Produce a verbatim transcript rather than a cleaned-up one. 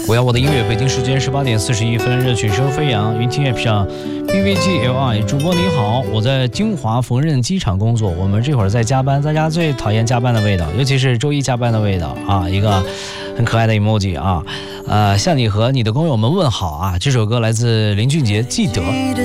我要我的音乐，北京时间十八点四十一分，热曲声飞扬，云听乐上 B V G L I。 主播您好，我在金华缝纫机厂工作，我们这会儿在加班，大家最讨厌加班的味道，尤其是周一加班的味道啊！一个很可爱的 emoji 啊，呃，向你和你的工友们问好啊！这首歌来自林俊杰，记得。